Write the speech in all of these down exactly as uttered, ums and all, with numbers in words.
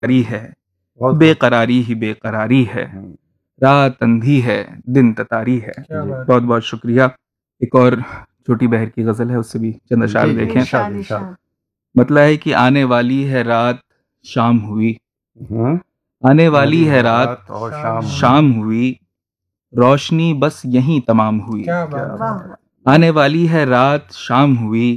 قراری ہے، بے قراری ہی بے قراری ہے، رات اندھی ہے دن تتاری ہے۔ بہت بہت شکریہ۔ ایک اور چھوٹی بہر کی غزل ہے، اس سے بھی چند اشعار دیکھیں۔ مطلب ہے کہ آنے والی ہے رات شام ہوئی، آنے والی ہے رات اور شام شام ہوئی، روشنی بس یہیں تمام ہوئی۔ آنے والی ہے رات شام ہوئی،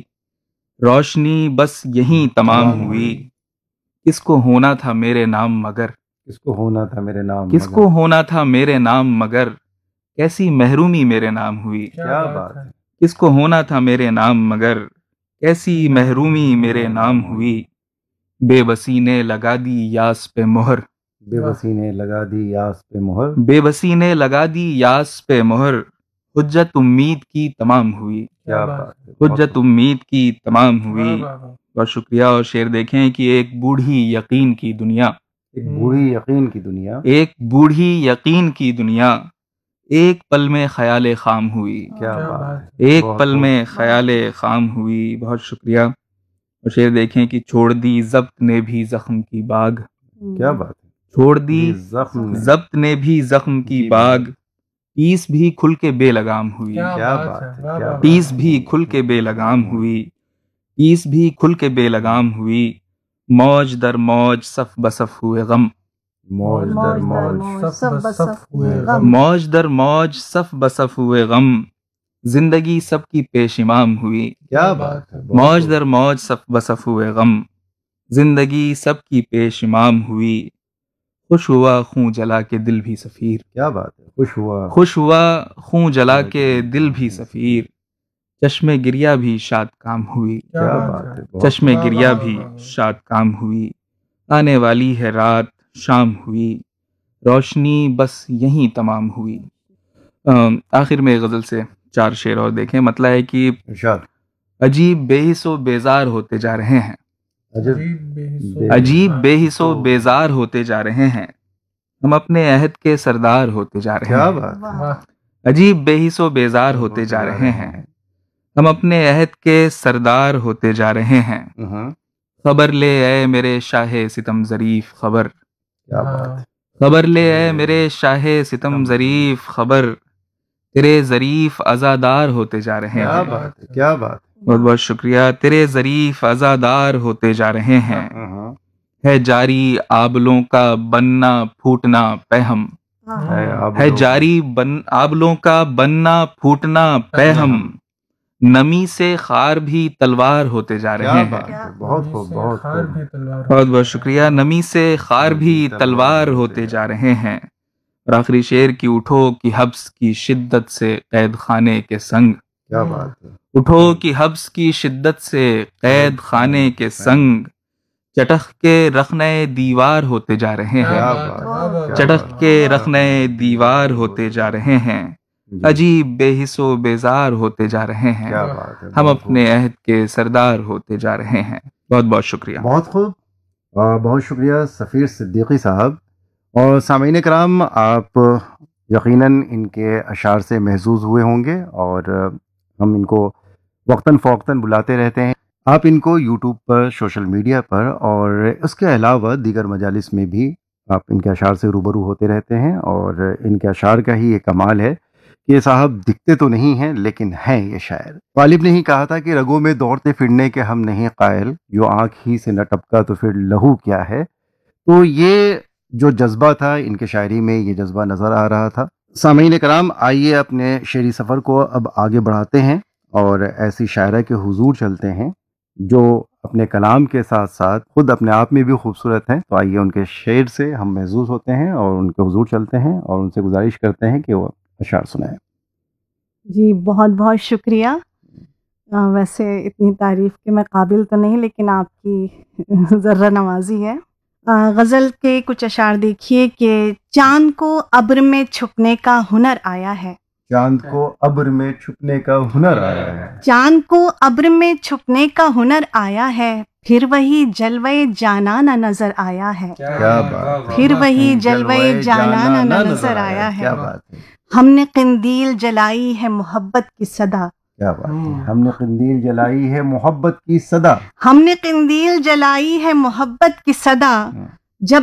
روشنی بس یہیں تمام ہوئی، کس کو ہونا تھا میرے نام مگر، کس کو ہونا تھا میرے نام کس کو ہونا تھا میرے نام مگر، کیسی محرومی میرے نام ہوئی۔ کیا بات ہے، کس کو ہونا تھا میرے نام مگر، کیسی محرومی میرے نام ہوئی، بے بسی نے لگا دی یاس پہ مہر، بے بسی نے لگا دی یاس پہ مہر، بے بسی نے لگا دی یاس پہ مہر، حجت امید کی تمام ہوئی، کیا بات ہے، حجت امید کی تمام ہوئی۔ بہت شکریہ۔ اور شعر دیکھیں کہ ایک بوڑھی یقین کی دنیا، ایک بوڑھی یقین کی دنیا، ایک بوڑھی یقین کی دنیا، ایک پل میں خیال خام ہوئی، کیا بات ہے، ایک پل میں خیال خام ہوئی۔ بہت شکریہ۔ اور شعر دیکھیں کہ چھوڑ دی ضبط نے بھی زخم کی باغ، کیا بات ہے، چھوڑ دی زخم نے، ضبط نے بھی زخم کی باغ، پیس بھی کھل کے بے لگام ہوئی، کیا بات ہے، کیا بات پیس بھی کھل کے بے لگام ہوئی، پیس بھی کھل کے بے لگام ہوئی، موج در موج صف بصف ہوئے غم، موج در موج صف بصف ہوئے غم، موج در موج صف بصف ہوئے غم، زندگی سب کی پیش امام ہوئی، کیا بات ہے، موج در موج صف بصف ہوئے غم، زندگی سب کی پیش امام ہوئی، خوش ہوا خوں جلا کے دل بھی سفیر، کیا بات ہے، خوش ہوا، خوش ہوا خوں جلا کے دل بھی سفیر، چشم گریا بھی شاد کام ہوئی، کیا بات ہے، چشم گریا بھی شاد کام ہوئی، آنے والی ہے رات شام ہوئی، روشنی بس یہیں تمام ہوئی۔ آخر میں غزل سے چار شعر اور دیکھیں۔ مطلب ہے کہ ارشاد، عجیب بے حس و بیزار ہوتے جا رہے ہیں، عجیب بے حس و بیزار ہوتے جا رہے ہیں، ہم اپنے عہد کے سردار ہوتے جا رہے کیا ہیں، بات ہے، عجیب بے حس و بیزار ہوتے جا رہے ہیں، ہم اپنے عہد کے سردار ہوتے جا رہے ہیں، خبر لے اے میرے شاہ ستم ظریف خبر، کیا بات ہے، خبر لے اے میرے شاہ ستم ظریف خبر، تیرے ظریف عزادار ہوتے جا رہے کیا ہیں۔ بات ہے، کیا بات ہے، بہت بہت شکریہ۔ تیرے ظریف عزادار ہوتے جا رہے ہیں، ہے جاری آبلوں کا بننا پھوٹنا پہم، ہے جاری بن آبلوں کا بننا پھوٹنا پہم، نمی سے خار بھی تلوار ہوتے جا رہے ہیں۔ بہت خوب، بہت خوب، بہت بہت شکریہ۔ نمی سے خار بھی تلوار ہوتے جا رہے ہیں۔ اور آخری شعر کی اٹھو کی حبس کی شدت سے قید خانے کے سنگ، کیا بات ہے، اٹھو کی حبس کی شدت سے قید خانے کے سنگ، چٹخ کے رخنہ دیوار ہوتے جا رہے ہیں، چٹخ کے رخنہ دیوار ہوتے جا رہے ہیں، عجیب بے حس و بیزار ہوتے جا رہے ہیں، کیا بات ہے، ہم اپنے عہد کے سردار ہوتے جا رہے ہیں۔ بہت بہت شکریہ۔ بہت خوب، بہت شکریہ سفیر صدیقی صاحب۔ اور سامعین کرام، آپ یقیناً ان کے اشعار سے محظوظ ہوئے ہوں گے، اور ہم ان کو وقتاً فوقتاً بلاتے رہتے ہیں۔ آپ ان کو یوٹیوب پر، سوشل میڈیا پر، اور اس کے علاوہ دیگر مجالس میں بھی آپ ان کے اشعار سے روبرو ہوتے رہتے ہیں، اور ان کے اشعار کا ہی یہ کمال ہے کہ یہ صاحب دکھتے تو نہیں ہیں لیکن ہیں یہ شاعر۔ غالب نے ہی کہا تھا کہ رگوں میں دوڑتے پھرنے کے ہم نہیں قائل، جو آنکھ ہی سے نہ ٹپکا تو پھر لہو کیا ہے۔ تو یہ جو جذبہ تھا ان کے شاعری میں، یہ جذبہ نظر آ رہا تھا۔ سامعین کرام، آئیے اپنے شعری سفر کو اب آگے بڑھاتے ہیں اور ایسی شاعرہ کے حضور چلتے ہیں جو اپنے کلام کے ساتھ ساتھ خود اپنے آپ میں بھی خوبصورت ہیں۔ تو آئیے ان کے شعر سے ہم محظوظ ہوتے ہیں اور ان کے حضور چلتے ہیں اور ان سے گزارش کرتے ہیں کہ وہ اشعار سنائیں۔ جی بہت بہت شکریہ۔ آ، ویسے اتنی تعریف کے میں قابل تو نہیں، لیکن آپ کی ذرہ نوازی ہے۔ آ، غزل کے کچھ اشعار دیکھیے کہ چاند کو ابر میں چھپنے کا ہنر آیا ہے، چاند کو ابر میں چھپنے کا ہنر آیا ہے، چاند کو ابر میں چھپنے کا ہنر آیا ہے، پھر وہی جلوے جانانہ نظر آیا ہے، کیا بات ہے، پھر وہی جلوے جانانہ نظر آیا ہے، کیا بات ہے، ہم نے قندیل جلائی ہے محبت کی صدا، کیا بات ہے، ہم نے قندیل جلائی ہے محبت کی صدا، ہم نے قندیل جلائی ہے محبت کی صدا،